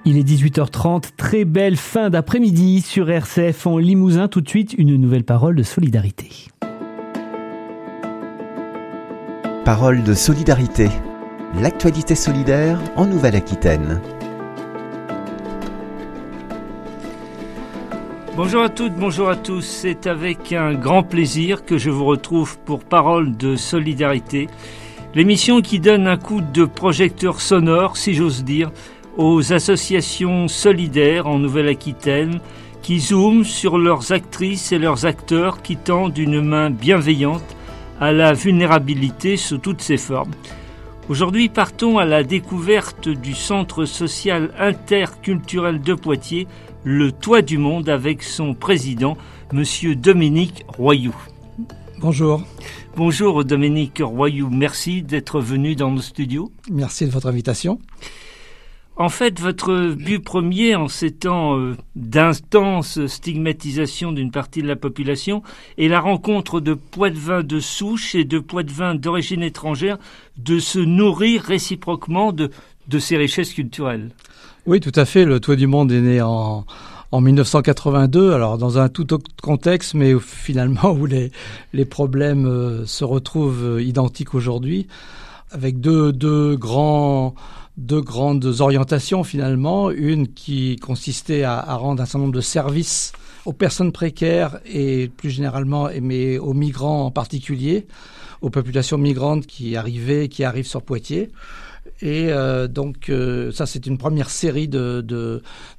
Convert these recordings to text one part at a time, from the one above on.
Il est 18h30, très belle fin d'après-midi sur RCF en Limousin. Tout de suite, une nouvelle parole de solidarité. Parole de solidarité. L'actualité solidaire en Nouvelle-Aquitaine. Bonjour à toutes, bonjour à tous. C'est avec un grand plaisir que je vous retrouve pour Parole de solidarité. L'émission qui donne un coup de projecteur sonore, si j'ose dire, aux associations solidaires en Nouvelle-Aquitaine qui zooment sur leurs actrices et leurs acteurs qui tendent une main bienveillante à la vulnérabilité sous toutes ses formes. Aujourd'hui, partons à la découverte du centre social interculturel de Poitiers, le Toit du Monde, avec son président, monsieur Dominique Royoux. Bonjour. Bonjour Dominique Royoux, merci d'être venu dans nos studios. Merci de votre invitation. En fait, votre but premier en ces temps d'intense stigmatisation d'une partie de la population est la rencontre de Poitevins de souche et de Poitevins d'origine étrangère de se nourrir réciproquement de ces richesses culturelles. Oui, tout à fait. Le Toit du Monde est né en 1982, alors dans un tout autre contexte, mais finalement où les problèmes se retrouvent identiques aujourd'hui, avec deux grandes orientations finalement. Une qui consistait à rendre un certain nombre de services aux personnes précaires et plus généralement, mais aux migrants en particulier, aux populations migrantes qui arrivent sur Poitiers. Et donc ça, c'est une première série de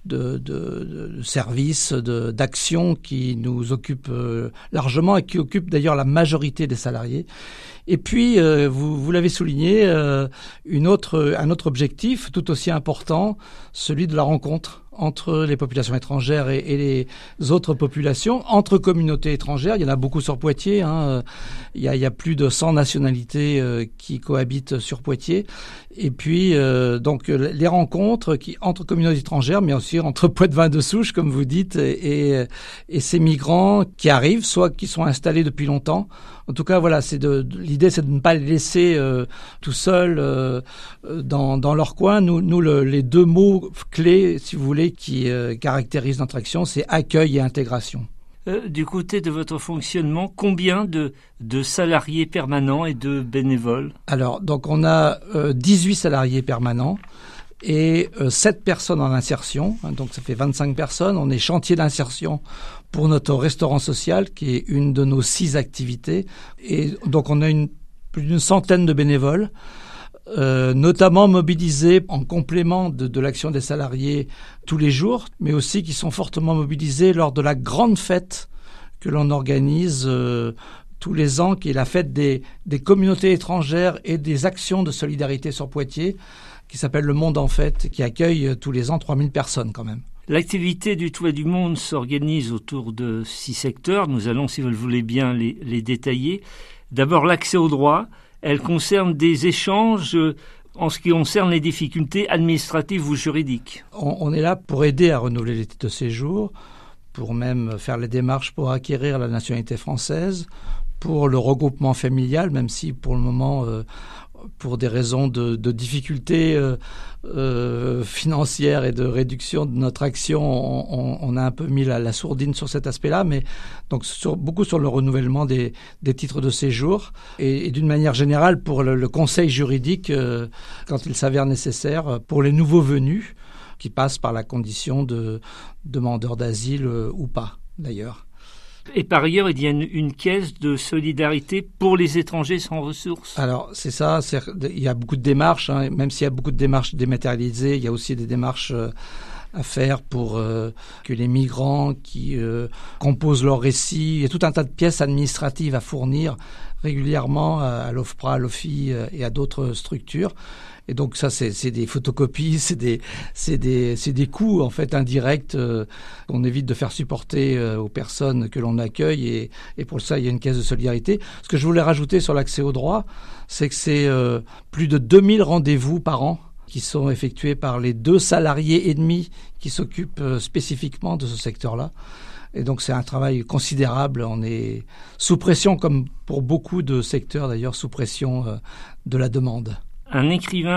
services, d'actions qui nous occupent largement et qui occupent d'ailleurs la majorité des salariés. Et puis, vous l'avez souligné, un autre objectif tout aussi important, celui de la rencontre entre les populations étrangères et les autres populations, entre communautés étrangères. Il y en a beaucoup sur Poitiers. Il y a plus de 100 nationalités qui cohabitent sur Poitiers. Et puis, donc, les rencontres entre communautés étrangères, mais aussi entre Poitevins de souche, comme vous dites, et ces migrants qui arrivent, soit qui sont installés depuis longtemps. En tout cas, voilà, l'idée, c'est de ne pas les laisser tout seuls dans leur coin. Nous, les deux mots clés, si vous voulez, qui caractérisent notre action, c'est accueil et intégration. Du côté de votre fonctionnement, combien de salariés permanents et de bénévoles ? Alors, donc on a 18 salariés permanents et 7 personnes en insertion, donc ça fait 25 personnes. On est chantier d'insertion pour notre restaurant social, qui est une de nos 6 activités. Et donc on a plus d'une centaine de bénévoles, notamment mobilisés en complément de l'action des salariés tous les jours, mais aussi qui sont fortement mobilisés lors de la grande fête que l'on organise tous les ans, qui est la fête des communautés étrangères et des actions de solidarité sur Poitiers, qui s'appelle Le Monde en Fête, qui accueille tous les ans 3000 personnes quand même. L'activité du Toit du Monde s'organise autour de 6 secteurs. Nous allons, si vous le voulez bien, les détailler. D'abord, l'accès au droit. Elle concerne des échanges en ce qui concerne les difficultés administratives ou juridiques. On est là pour aider à renouveler les titres de séjour, pour même faire les démarches pour acquérir la nationalité française, pour le regroupement familial, même si pour le moment, pour des raisons de difficultés financières et de réduction de notre action, on a un peu mis la sourdine sur cet aspect-là, mais donc beaucoup sur le renouvellement des titres de séjour et d'une manière générale pour le conseil juridique quand il s'avère nécessaire pour les nouveaux venus qui passent par la condition de demandeur d'asile ou pas d'ailleurs. Et par ailleurs, il y a une caisse de solidarité pour les étrangers sans ressources. Alors, c'est ça. Il y a beaucoup de démarches, même s'il y a beaucoup de démarches dématérialisées, il y a aussi des démarches à faire pour que les migrants qui composent leur récit, il y a tout un tas de pièces administratives à fournir régulièrement à l'OFPRA, à l'OFI et à d'autres structures. Et donc ça, c'est des photocopies, c'est des coûts en fait indirects qu'on évite de faire supporter aux personnes que l'on accueille et pour ça il y a une caisse de solidarité. Ce que je voulais rajouter sur l'accès au droit, c'est que c'est plus de 2000 rendez-vous par an qui sont effectués par les 2 salariés et demi qui s'occupent spécifiquement de ce secteur-là. Et donc c'est un travail considérable. On est sous pression, comme pour beaucoup de secteurs d'ailleurs, sous pression de la demande. Un écrivain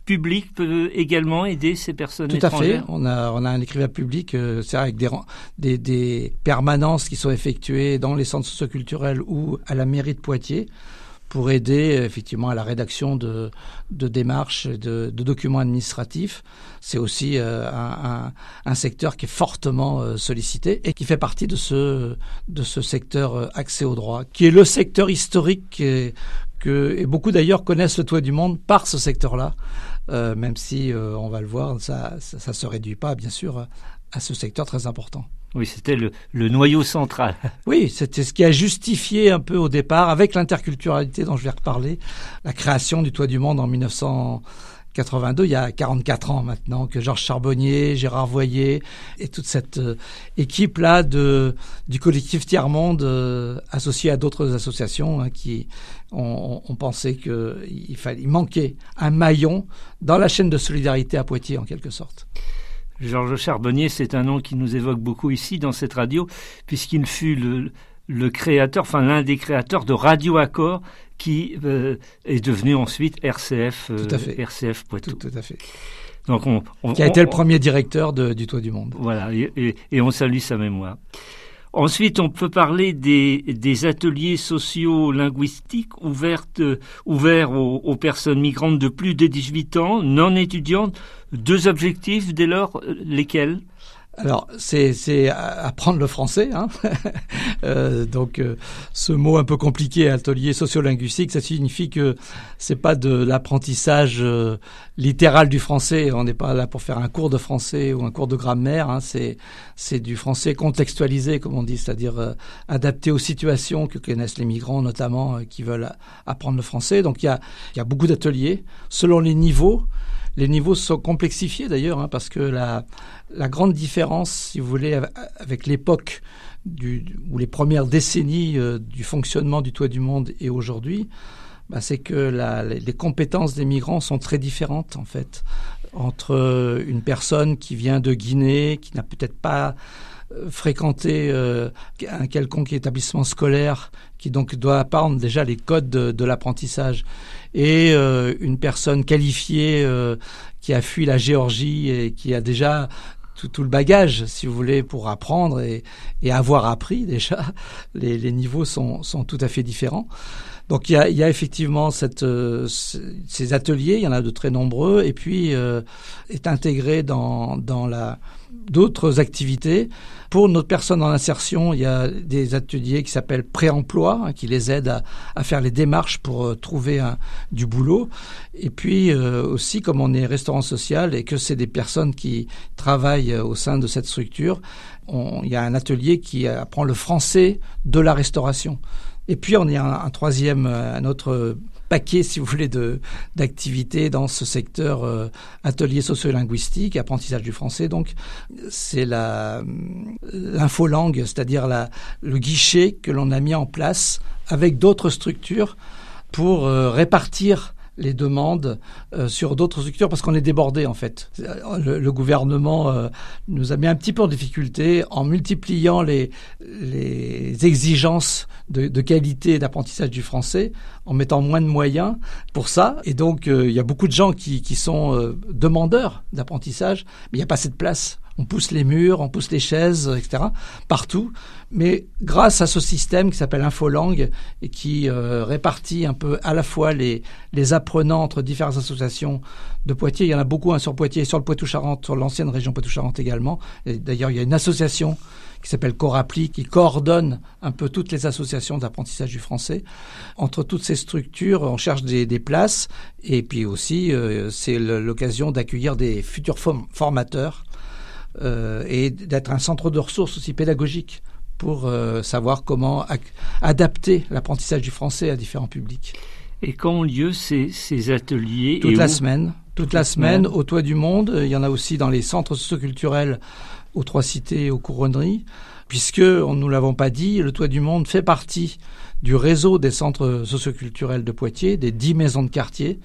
public peut également aider ces personnes Tout à étrangères? fait. On a un écrivain public, c'est avec des permanences qui sont effectuées dans les centres socioculturels ou à la mairie de Poitiers pour aider effectivement à la rédaction de démarches, de documents administratifs. C'est aussi un secteur qui est fortement sollicité et qui fait partie de ce secteur accès au droit, qui est le secteur historique et beaucoup d'ailleurs connaissent le Toit du Monde par ce secteur-là, même si on va le voir, ça se réduit pas bien sûr à ce secteur très important. Oui, c'était le noyau central. Oui, c'était ce qui a justifié un peu au départ, avec l'interculturalité dont je vais reparler, la création du Toit du Monde en 1982, il y a 44 ans maintenant, que Georges Charbonnier, Gérard Voyer et toute cette équipe-là du collectif Tiers-Monde associée à d'autres associations qui ont pensé qu'il manquait un maillon dans la chaîne de solidarité à Poitiers en quelque sorte. Georges Charbonnier, c'est un nom qui nous évoque beaucoup ici dans cette radio, puisqu'il fut le créateur, enfin l'un des créateurs de Radio Accord, qui est devenu ensuite RCF, RCF Poitou. Tout à fait. Donc qui a été le premier directeur du Toit du Monde. Voilà, et on salue sa mémoire. Ensuite, on peut parler des ateliers socio-linguistiques ouverts aux personnes migrantes de plus de 18 ans, non étudiantes. 2 objectifs, dès lors, lesquels ? Alors, c'est apprendre le français. Donc, ce mot un peu compliqué, atelier socio-linguistique, ça signifie que c'est pas de l'apprentissage littéral du français. On n'est pas là pour faire un cours de français ou un cours de grammaire. C'est du français contextualisé, comme on dit, c'est-à-dire adapté aux situations que connaissent les migrants, notamment, qui veulent apprendre le français. Donc, il y a beaucoup d'ateliers selon les niveaux. Les niveaux sont complexifiés d'ailleurs, parce que la grande différence, si vous voulez, avec l'époque ou les premières décennies du fonctionnement du Toit du Monde et aujourd'hui, c'est que les compétences des migrants sont très différentes en fait. Entre une personne qui vient de Guinée, qui n'a peut-être pas fréquenter un quelconque établissement scolaire, qui donc doit apprendre déjà les codes de l'apprentissage, et une personne qualifiée qui a fui la Géorgie et qui a déjà tout le bagage, si vous voulez, pour apprendre et avoir appris déjà, les niveaux sont tout à fait différents. Donc il y a effectivement ces ateliers, il y en a de très nombreux, et puis est intégré dans d'autres activités. Pour notre personne en insertion, il y a des ateliers qui s'appellent pré-emploi, qui les aident à faire les démarches pour trouver du boulot. Et puis aussi, comme on est restaurant social et que c'est des personnes qui travaillent au sein de cette structure, il y a un atelier qui apprend le français de la restauration. Et puis on y a un autre paquet, si vous voulez, d'activités dans ce secteur atelier socio-linguistique, apprentissage du français. Donc c'est l'infolangue, c'est-à-dire le guichet que l'on a mis en place avec d'autres structures pour répartir les demandes sur d'autres structures, parce qu'on est débordé en fait. Le gouvernement nous a mis un petit peu en difficulté en multipliant les exigences de qualité d'apprentissage du français, en mettant moins de moyens pour ça. Et donc il y a beaucoup de gens qui sont demandeurs d'apprentissage, mais il n'y a pas assez de place. On pousse les murs, on pousse les chaises, etc., partout. Mais grâce à ce système qui s'appelle Infolangue et qui répartit un peu à la fois les apprenants entre différentes associations de Poitiers, il y en a beaucoup sur Poitiers, sur le Poitou-Charentes, sur l'ancienne région Poitou-Charentes également. Et d'ailleurs, il y a une association qui s'appelle Corappli, qui coordonne un peu toutes les associations d'apprentissage du français. Entre toutes ces structures, on cherche des places, et puis aussi, c'est l'occasion d'accueillir des futurs formateurs et d'être un centre de ressources aussi pédagogique pour savoir comment adapter l'apprentissage du français à différents publics. Et quand ont lieu ces ateliers? Toute la semaine, au Toit du Monde. Il y en a aussi dans les centres socioculturels aux Trois Cités et aux Couronneries, puisque, nous ne l'avons pas dit, le Toit du Monde fait partie du réseau des centres socioculturels de Poitiers, des 10 maisons de quartier.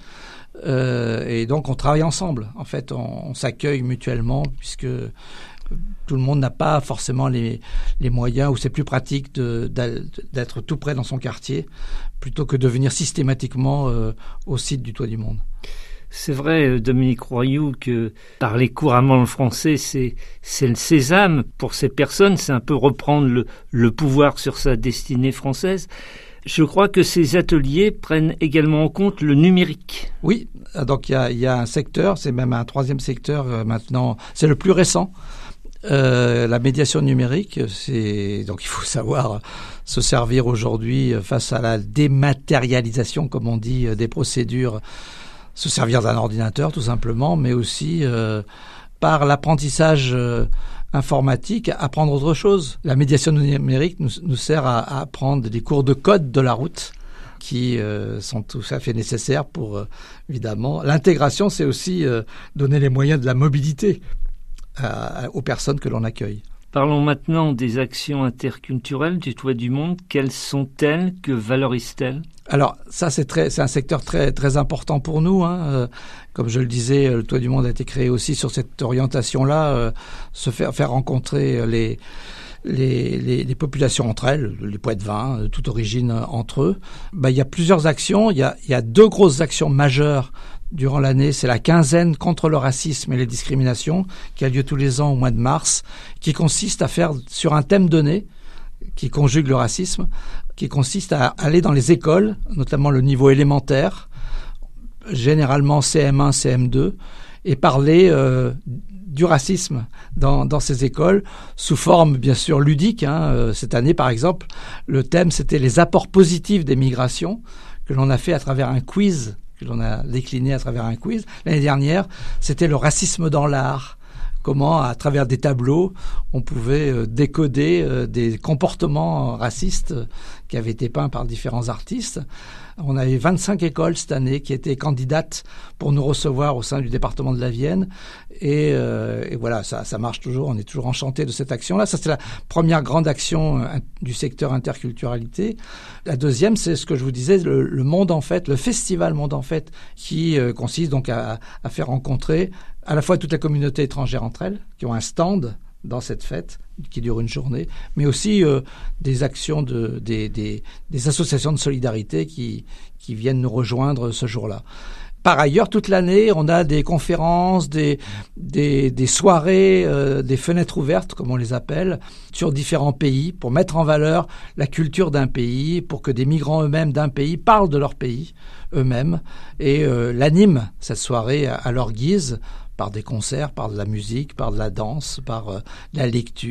Et donc on travaille ensemble. En fait, on s'accueille mutuellement, puisque tout le monde n'a pas forcément les moyens, ou c'est plus pratique d'être tout près dans son quartier plutôt que de venir systématiquement au site du Toit du Monde. C'est vrai, Dominique Royoux, que parler couramment le français, c'est le sésame. Pour ces personnes, c'est un peu reprendre le pouvoir sur sa destinée française. Je crois que ces ateliers prennent également en compte le numérique. Oui, donc il y a un secteur, c'est même un troisième secteur maintenant, c'est le plus récent. La médiation numérique, donc il faut savoir se servir aujourd'hui face à la dématérialisation, comme on dit, des procédures, se servir d'un ordinateur tout simplement, mais aussi par l'apprentissage informatique, apprendre autre chose. La médiation numérique nous sert à apprendre des cours de code de la route qui sont tout à fait nécessaires pour, évidemment. L'intégration, c'est aussi donner les moyens de la mobilité aux personnes que l'on accueille. Parlons maintenant des actions interculturelles du Toit du Monde. Quelles sont-elles? Que valorisent-elles? Alors ça, c'est un secteur très très important pour nous. Comme je le disais, le Toit du Monde a été créé aussi sur cette orientation-là, se faire rencontrer les populations entre elles, les Poitevins, toute origine entre eux. Il y a plusieurs actions. Il y a deux grosses actions majeures durant l'année. C'est la quinzaine contre le racisme et les discriminations qui a lieu tous les ans au mois de mars, qui consiste à faire sur un thème donné qui conjugue le racisme, qui consiste à aller dans les écoles, notamment le niveau élémentaire, généralement CM1, CM2, et parler du racisme dans ces écoles, sous forme bien sûr ludique. Cette année, par exemple, le thème c'était les apports positifs des migrations, que l'on a fait à travers un quiz, que l'on a décliné à travers un quiz. L'année dernière, c'était le racisme dans l'art. Comment, à travers des tableaux, on pouvait décoder des comportements racistes qui avaient été peints par différents artistes. On avait 25 écoles cette année qui étaient candidates pour nous recevoir au sein du département de la Vienne. Et voilà, ça marche toujours. On est toujours enchantés de cette action-là. Ça, c'est la première grande action du secteur interculturalité. La deuxième, c'est ce que je vous disais, le Monde en Fête, le festival Monde en Fête, qui consiste donc à faire rencontrer à la fois toute la communauté étrangère entre elles, qui ont un stand dans cette fête qui dure une journée, mais aussi des actions des associations de solidarité qui viennent nous rejoindre ce jour-là. Par ailleurs, toute l'année, on a des conférences, des soirées, des fenêtres ouvertes, comme on les appelle, sur différents pays, pour mettre en valeur la culture d'un pays, pour que des migrants eux-mêmes d'un pays parlent de leur pays eux-mêmes et l'animent, cette soirée, à leur guise, par des concerts, par de la musique, par de la danse, par la lecture.